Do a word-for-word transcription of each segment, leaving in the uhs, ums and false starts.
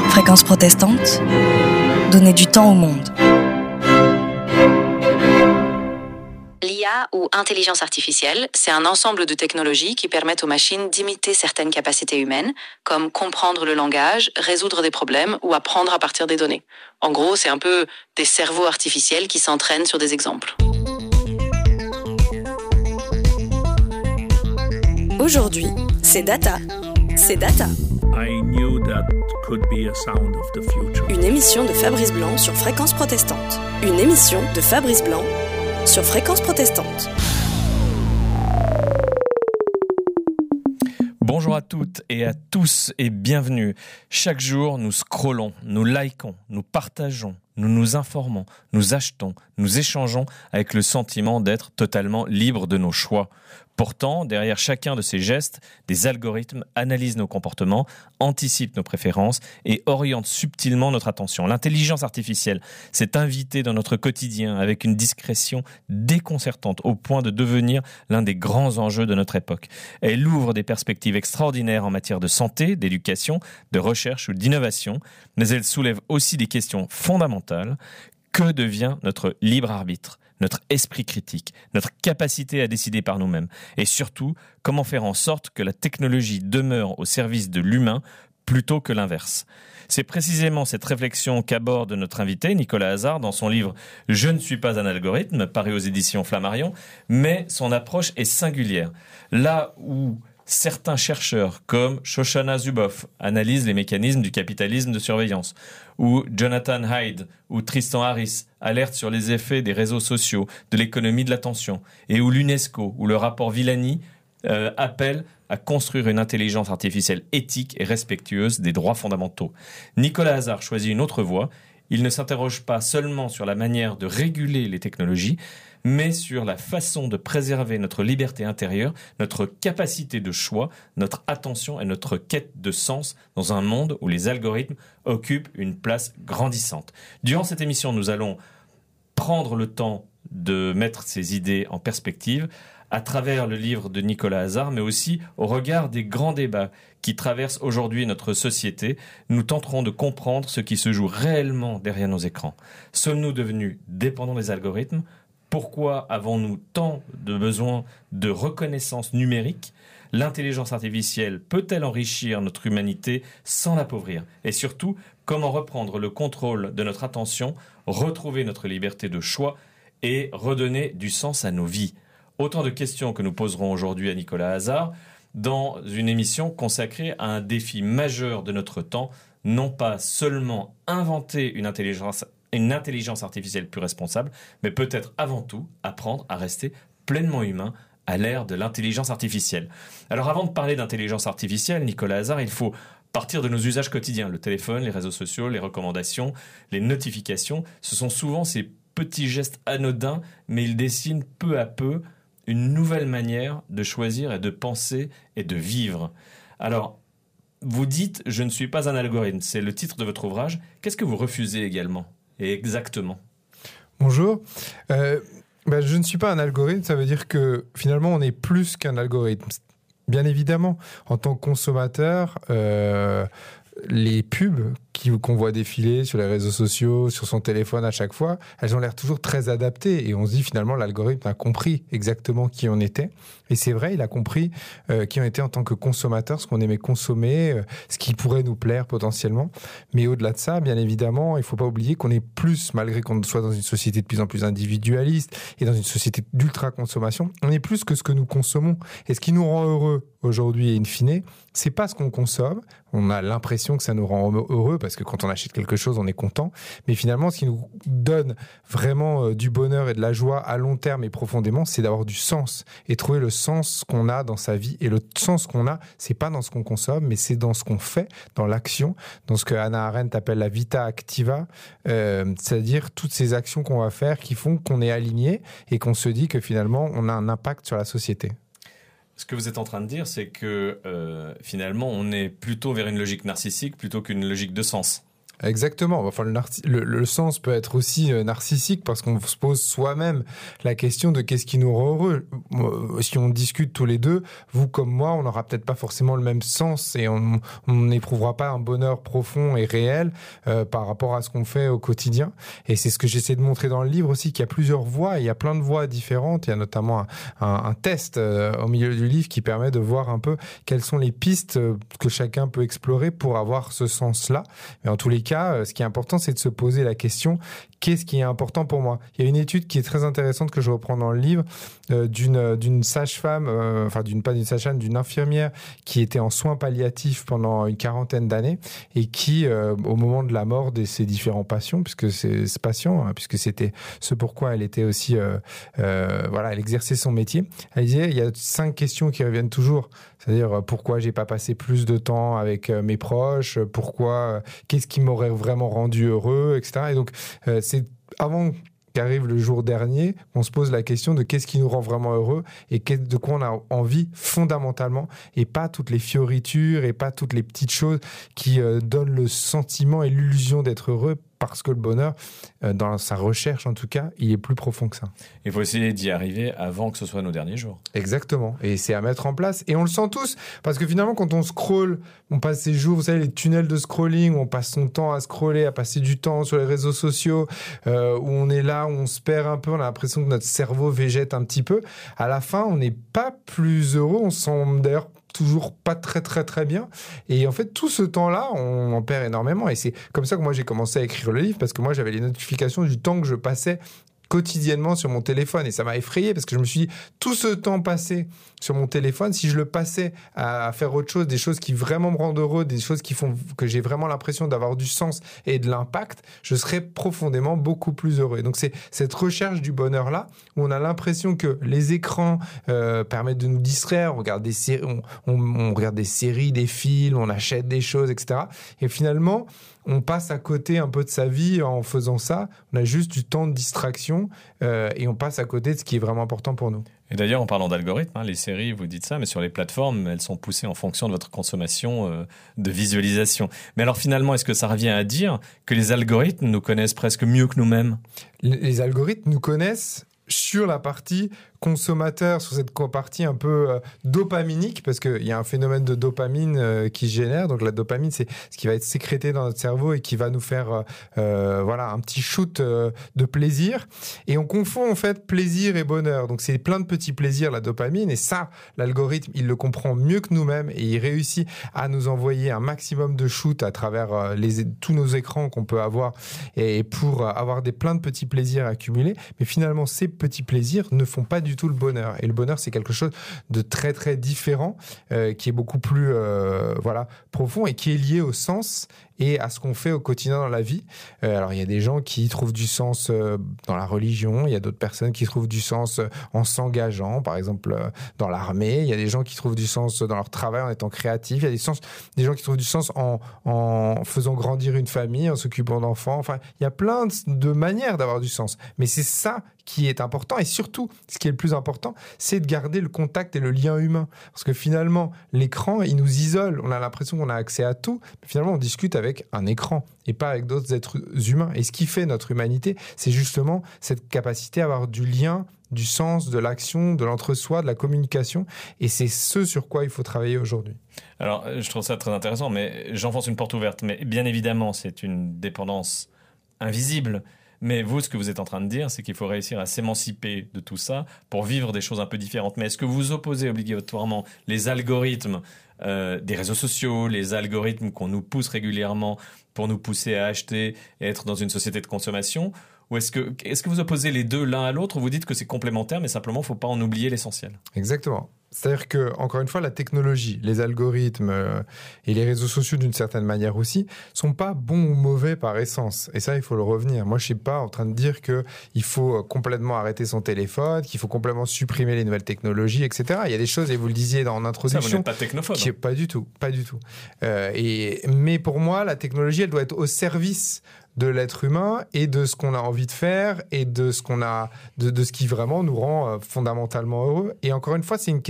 Fréquence protestante, donner du temps au monde. L'I A ou intelligence artificielle, c'est un ensemble de technologies qui permettent aux machines d'imiter certaines capacités humaines, comme comprendre le langage, résoudre des problèmes ou apprendre à partir des données. En gros, c'est un peu des cerveaux artificiels qui s'entraînent sur des exemples. Aujourd'hui, c'est Data. C'est Data. I knew that could be a sound of the future. Une émission de Fabrice Blanc sur Fréquence protestante. Une émission de Fabrice Blanc sur Fréquence protestante. Bonjour à toutes et à tous et bienvenue. Chaque jour, nous scrollons, nous likons, nous partageons, nous nous informons, nous achetons, nous échangeons avec le sentiment d'être totalement libres de nos choix. Pourtant, derrière chacun de ces gestes, des algorithmes analysent nos comportements, anticipent nos préférences et orientent subtilement notre attention. L'intelligence artificielle s'est invitée dans notre quotidien avec une discrétion déconcertante au point de devenir l'un des grands enjeux de notre époque. Elle ouvre des perspectives extraordinaires en matière de santé, d'éducation, de recherche ou d'innovation, mais elle soulève aussi des questions fondamentales. Que devient notre libre arbitre ? Notre esprit critique, notre capacité à décider par nous-mêmes et surtout, comment faire en sorte que la technologie demeure au service de l'humain plutôt que l'inverse. C'est précisément cette réflexion qu'aborde notre invité, Nicolas Hazard, dans son livre « Je ne suis pas un algorithme », paru aux éditions Flammarion, mais son approche est singulière. Là où certains chercheurs comme Shoshana Zuboff analysent les mécanismes du capitalisme de surveillance, ou Jonathan Haidt ou Tristan Harris alertent sur les effets des réseaux sociaux, de l'économie de l'attention, et où l'UNESCO ou le rapport Villani euh, appellent à construire une intelligence artificielle éthique et respectueuse des droits fondamentaux. Nicolas Hazard choisit une autre voie. Il ne s'interroge pas seulement sur la manière de réguler les technologies, mais sur la façon de préserver notre liberté intérieure, notre capacité de choix, notre attention et notre quête de sens dans un monde où les algorithmes occupent une place grandissante. Durant cette émission, nous allons prendre le temps de mettre ces idées en perspective à travers le livre de Nicolas Hazard, mais aussi au regard des grands débats qui traversent aujourd'hui notre société. Nous tenterons de comprendre ce qui se joue réellement derrière nos écrans. Sommes-nous devenus dépendants des algorithmes ? Pourquoi avons-nous tant de besoin de reconnaissance numérique ? L'intelligence artificielle peut-elle enrichir notre humanité sans l'appauvrir ? Et surtout, comment reprendre le contrôle de notre attention, retrouver notre liberté de choix et redonner du sens à nos vies ? Autant de questions que nous poserons aujourd'hui à Nicolas Hazard dans une émission consacrée à un défi majeur de notre temps, non pas seulement inventer une intelligence une intelligence artificielle plus responsable, mais peut-être avant tout apprendre à rester pleinement humain à l'ère de l'intelligence artificielle. Alors avant de parler d'intelligence artificielle, Nicolas Hazard, il faut partir de nos usages quotidiens. Le téléphone, les réseaux sociaux, les recommandations, les notifications, ce sont souvent ces petits gestes anodins, mais ils dessinent peu à peu une nouvelle manière de choisir et de penser et de vivre. Alors, vous dites « Je ne suis pas un algorithme », c'est le titre de votre ouvrage. Qu'est-ce que vous refusez également ? Et exactement. Bonjour. Euh, ben, je ne suis pas un algorithme, ça veut dire que finalement on est plus qu'un algorithme. Bien évidemment, en tant que consommateur, euh, les pubs qui, qu'on voit défiler sur les réseaux sociaux, sur son téléphone à chaque fois, elles ont l'air toujours très adaptées et on se dit finalement l'algorithme a compris exactement qui on était. Et c'est vrai, il a compris euh, qui on était en tant que consommateur, ce qu'on aimait consommer, euh, ce qui pourrait nous plaire potentiellement. Mais au-delà de ça, bien évidemment, il ne faut pas oublier qu'on est plus, malgré qu'on soit dans une société de plus en plus individualiste et dans une société d'ultra-consommation, on est plus que ce que nous consommons. Et ce qui nous rend heureux aujourd'hui et in fine, c'est pas ce qu'on consomme. On a l'impression que ça nous rend heureux parce que quand on achète quelque chose, on est content. Mais finalement, ce qui nous donne vraiment euh, du bonheur et de la joie à long terme et profondément, c'est d'avoir du sens et trouver le sens qu'on a dans sa vie. Et le sens qu'on a, c'est pas dans ce qu'on consomme, mais c'est dans ce qu'on fait, dans l'action, dans ce que Hannah Arendt appelle la vita activa, euh, c'est-à-dire toutes ces actions qu'on va faire qui font qu'on est aligné et qu'on se dit que finalement, on a un impact sur la société. Ce que vous êtes en train de dire, c'est que euh, finalement, on est plutôt vers une logique narcissique plutôt qu'une logique de sens. Exactement. Enfin, le, narci- le, le sens peut être aussi euh, narcissique parce qu'on se pose soi-même la question de qu'est-ce qui nous rend heureux. Euh, si on discute tous les deux, vous comme moi, on n'aura peut-être pas forcément le même sens et on n'éprouvera pas un bonheur profond et réel euh, par rapport à ce qu'on fait au quotidien. Et c'est ce que j'essaie de montrer dans le livre aussi, qu'il y a plusieurs voies, il y a plein de voies différentes. Il y a notamment un, un, un test euh, au milieu du livre qui permet de voir un peu quelles sont les pistes euh, que chacun peut explorer pour avoir ce sens-là. Mais en tous les cas, Cas, ce qui est important, c'est de se poser la question, qu'est-ce qui est important pour moi ? Il y a une étude qui est très intéressante que je reprends dans le livre euh, d'une, d'une sage-femme, euh, enfin d'une, pas d'une sage-femme, d'une infirmière qui était en soins palliatifs pendant une quarantaine d'années et qui, euh, au moment de la mort de ses différents patients, puisque c'est, c'est patient, hein, puisque c'était ce pourquoi elle était aussi, euh, euh, voilà, elle exerçait son métier, elle disait, il y a cinq questions qui reviennent toujours. C'est-à-dire, pourquoi j'ai pas passé plus de temps avec mes proches, pourquoi, qu'est-ce qui m'aurait vraiment rendu heureux, et cetera. Et donc, euh, c'est avant qu'arrive le jour dernier qu'on se pose la question de qu'est-ce qui nous rend vraiment heureux et de quoi on a envie fondamentalement, et pas toutes les fioritures et pas toutes les petites choses qui euh, donnent le sentiment et l'illusion d'être heureux, parce que le bonheur, euh, dans sa recherche en tout cas, il est plus profond que ça. Il faut essayer d'y arriver avant que ce soit nos derniers jours. Exactement, et c'est à mettre en place, et on le sent tous, parce que finalement quand on scrolle, on passe ses jours, vous savez, les tunnels de scrolling, où on passe son temps à scroller, à passer du temps sur les réseaux sociaux, euh, où on est là, où on se perd un peu, on a l'impression que notre cerveau végète un petit peu, à la fin on n'est pas plus heureux, on se sent d'ailleurs toujours pas très très très bien, et en fait tout ce temps-là on en perd énormément, et c'est comme ça que moi j'ai commencé à écrire le livre, parce que moi j'avais les notifications du temps que je passais quotidiennement sur mon téléphone, et ça m'a effrayé parce que je me suis dit, tout ce temps passé sur mon téléphone, si je le passais à faire autre chose, des choses qui vraiment me rendent heureux, des choses qui font que j'ai vraiment l'impression d'avoir du sens et de l'impact, je serais profondément beaucoup plus heureux. Et donc c'est cette recherche du bonheur-là, où on a l'impression que les écrans euh, permettent de nous distraire, on regarde des séries, on, on, on regarde des séries, des films, on achète des choses, et cetera. Et finalement, on passe à côté un peu de sa vie en faisant ça. On a juste du temps de distraction euh, et on passe à côté de ce qui est vraiment important pour nous. Et d'ailleurs, en parlant d'algorithmes, hein, les séries, vous dites ça, mais sur les plateformes, elles sont poussées en fonction de votre consommation euh, de visualisation. Mais alors finalement, est-ce que ça revient à dire que les algorithmes nous connaissent presque mieux que nous-mêmes ? Les algorithmes nous connaissent sur la partie consommateur, sur cette partie un peu euh, dopaminique, parce qu'il y a un phénomène de dopamine euh, qui se génère. Donc la dopamine, c'est ce qui va être sécrété dans notre cerveau et qui va nous faire euh, euh, voilà, un petit shoot euh, de plaisir. Et on confond en fait plaisir et bonheur. Donc c'est plein de petits plaisirs, la dopamine. Et ça, l'algorithme, il le comprend mieux que nous-mêmes et il réussit à nous envoyer un maximum de shoots à travers euh, les, tous nos écrans qu'on peut avoir, et pour euh, avoir des plein de petits plaisirs accumulés. Mais finalement, ces petits plaisirs ne font pas du tout le bonheur. Et le bonheur, c'est quelque chose de très très différent, euh, qui est beaucoup plus euh, voilà, profond et qui est lié au sens et à ce qu'on fait au quotidien dans la vie. Euh, alors, il y a des gens qui trouvent du sens euh, dans la religion, il y a d'autres personnes qui trouvent du sens euh, en s'engageant, par exemple euh, dans l'armée, il y a des gens qui trouvent du sens dans leur travail en étant créatifs, il y a des, sens, des gens qui trouvent du sens en, en faisant grandir une famille, en s'occupant d'enfants. Enfin, il y a plein de, de manières d'avoir du sens. Mais c'est ça qui est important, et surtout, ce qui est le plus important, c'est de garder le contact et le lien humain. Parce que finalement, l'écran, il nous isole. On a l'impression qu'on a accès à tout, mais finalement, on discute avec un écran et pas avec d'autres êtres humains. Et ce qui fait notre humanité, c'est justement cette capacité à avoir du lien, du sens, de l'action, de l'entre-soi, de la communication. Et c'est ce sur quoi il faut travailler aujourd'hui. Alors, je trouve ça très intéressant, mais j'enfonce une porte ouverte. Mais bien évidemment, c'est une dépendance invisible. Mais vous, ce que vous êtes en train de dire, c'est qu'il faut réussir à s'émanciper de tout ça pour vivre des choses un peu différentes. Mais est-ce que vous opposez obligatoirement les algorithmes euh, des réseaux sociaux, les algorithmes qu'on nous pousse régulièrement pour nous pousser à acheter et être dans une société de consommation ? Ou est-ce que, est-ce que vous opposez les deux l'un à l'autre, ou vous dites que c'est complémentaire, mais simplement, il ne faut pas en oublier l'essentiel ? Exactement. C'est-à-dire que, encore une fois, la technologie, les algorithmes euh, et les réseaux sociaux d'une certaine manière aussi, sont pas bons ou mauvais par essence. Et ça, il faut le revenir. Moi, je suis pas en train de dire que il faut complètement arrêter son téléphone, qu'il faut complètement supprimer les nouvelles technologies, et cetera. Il y a des choses, et vous le disiez dans l'introduction, ça, vous n'êtes pas technophobe. Qui est pas du tout, pas du tout. Euh, et mais pour moi, la technologie, elle doit être au service de l'être humain et de ce qu'on a envie de faire et de ce qu'on a, de, de ce qui vraiment nous rend euh, fondamentalement heureux. Et encore une fois, c'est une question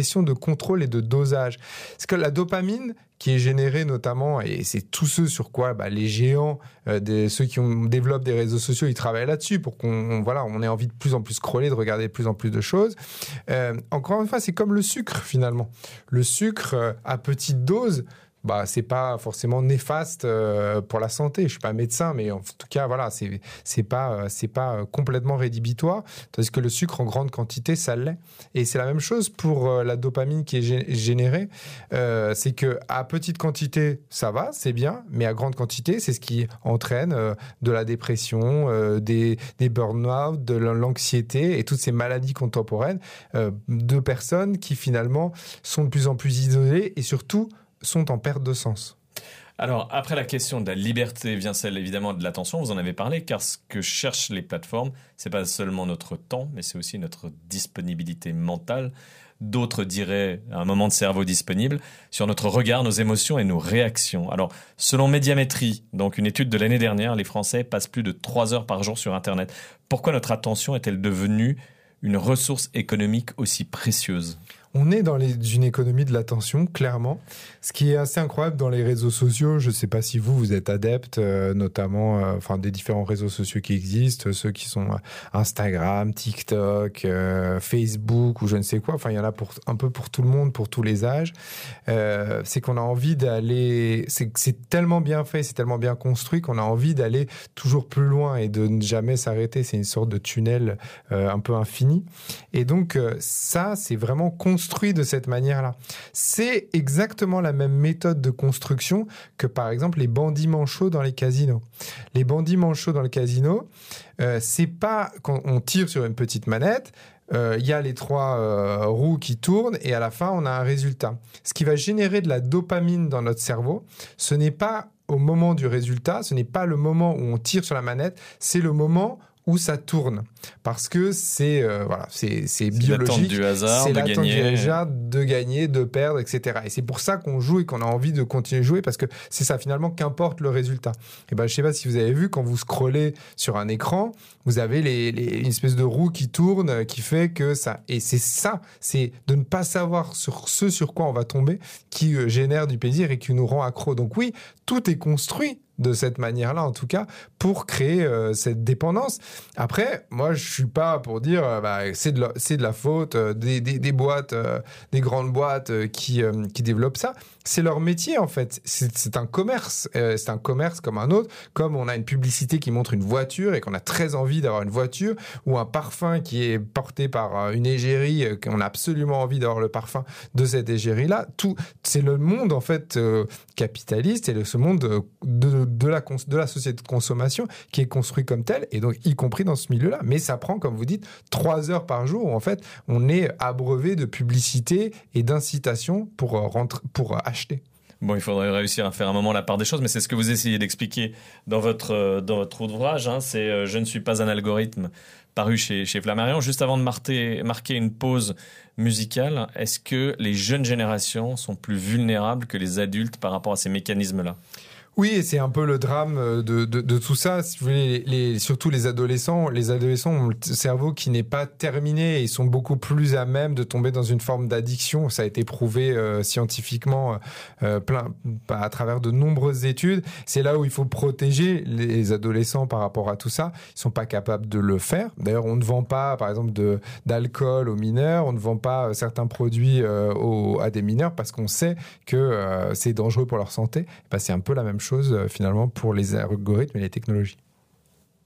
question de contrôle et de dosage. Parce que la dopamine, qui est générée notamment, et c'est tous ceux sur quoi bah, les géants, euh, des, ceux qui ont, développent des réseaux sociaux, ils travaillent là-dessus pour qu'on voilà, on ait envie de plus en plus scroller, de regarder de plus en plus de choses. Euh, encore une fois, c'est comme le sucre finalement. Le sucre euh, à petite dose, bah, c'est pas forcément néfaste euh, pour la santé. Je suis pas médecin, mais en tout cas, voilà, c'est, c'est pas, euh, c'est pas complètement rédhibitoire. Tandis que le sucre en grande quantité, ça l'est. Et c'est la même chose pour euh, la dopamine qui est gé- générée. Euh, c'est que à petite quantité, ça va, c'est bien, mais à grande quantité, c'est ce qui entraîne euh, de la dépression, euh, des, des burn-out, de l'anxiété et toutes ces maladies contemporaines euh, de personnes qui finalement sont de plus en plus isolées et surtout sont en perte de sens. Alors, après la question de la liberté vient celle évidemment de l'attention, vous en avez parlé, car ce que cherchent les plateformes, c'est pas seulement notre temps, mais c'est aussi notre disponibilité mentale. D'autres diraient un moment de cerveau disponible sur notre regard, nos émotions et nos réactions. Alors, selon Médiamétrie, donc une étude de l'année dernière, les Français passent plus de trois heures par jour sur Internet. Pourquoi notre attention est-elle devenue une ressource économique aussi précieuse ? On est dans les, une économie de l'attention, clairement. Ce qui est assez incroyable dans les réseaux sociaux, je ne sais pas si vous, vous êtes adepte, euh, notamment euh, enfin, des différents réseaux sociaux qui existent, ceux qui sont Instagram, TikTok, euh, Facebook ou je ne sais quoi. Enfin, il y en a pour, un peu pour tout le monde, pour tous les âges. Euh, c'est qu'on a envie d'aller... C'est, c'est tellement bien fait, c'est tellement bien construit qu'on a envie d'aller toujours plus loin et de ne jamais s'arrêter. C'est une sorte de tunnel euh, un peu infini. Et donc, euh, ça, c'est vraiment construit construit de cette manière-là. C'est exactement la même méthode de construction que, par exemple, les bandits manchots dans les casinos. Les bandits manchots dans le casino, euh, c'est pas quand on tire sur une petite manette, il euh, y a les trois euh, roues qui tournent et à la fin, on a un résultat. Ce qui va générer de la dopamine dans notre cerveau, ce n'est pas au moment du résultat, ce n'est pas le moment où on tire sur la manette, c'est le moment où ça tourne, parce que c'est euh, voilà, c'est, c'est, c'est biologique, l'attente du hasard, c'est de l'attente gagner, du hasard, de gagner, de perdre, et cetera. Et c'est pour ça qu'on joue et qu'on a envie de continuer de jouer, parce que c'est ça finalement qu'importe le résultat. Et ben je sais pas si vous avez vu, quand vous scrollez sur un écran, vous avez les, les, une espèce de roue qui tourne, qui fait que ça, et c'est ça, c'est de ne pas savoir sur ce sur quoi on va tomber, qui euh, génère du plaisir et qui nous rend accro. Donc oui, tout est construit de cette manière-là, en tout cas, pour créer euh, cette dépendance. Après, moi, je suis pas pour dire euh, bah, c'est de la, c'est de la faute euh, des, des, des boîtes, euh, des grandes boîtes euh, qui, euh, qui développent ça. C'est leur métier, en fait. C'est, c'est un commerce. Euh, c'est un commerce comme un autre. Comme on a une publicité qui montre une voiture et qu'on a très envie d'avoir une voiture, ou un parfum qui est porté par euh, une égérie, euh, qu'on a absolument envie d'avoir le parfum de cette égérie-là. Tout, c'est le monde, en fait, euh, capitaliste et le, ce monde euh, de De la, de la société de consommation qui est construit comme tel, et donc y compris dans ce milieu-là. Mais ça prend, comme vous dites, trois heures par jour où en fait on est abreuvé de publicité et d'incitation pour, rentrer, pour acheter. Bon, il faudrait réussir à faire un moment la part des choses, mais c'est ce que vous essayez d'expliquer dans votre, dans votre ouvrage. Hein, c'est euh, « Je ne suis pas un algorithme », paru chez, chez Flammarion. Juste avant de marquer, marquer une pause musicale, est-ce que les jeunes générations sont plus vulnérables que les adultes par rapport à ces mécanismes-là ? Oui, et c'est un peu le drame de, de, de tout ça. Si vous voulez, les, les, surtout les adolescents, les adolescents ont le cerveau qui n'est pas terminé et ils sont beaucoup plus à même de tomber dans une forme d'addiction. Ça a été prouvé euh, scientifiquement euh, plein, à travers de nombreuses études. C'est là où il faut protéger les adolescents par rapport à tout ça. Ils sont pas capables de le faire. D'ailleurs, on ne vend pas, par exemple, de, d'alcool aux mineurs. On ne vend pas certains produits euh, aux, à des mineurs parce qu'on sait que euh, c'est dangereux pour leur santé. Ben, c'est un peu la même chose chose finalement pour les algorithmes et les technologies.